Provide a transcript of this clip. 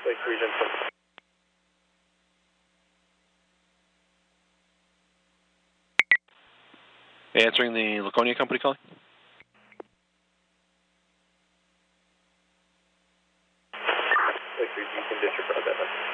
Lake Region. Answering the Laconia Company calling. Lake Region, you can disregard that.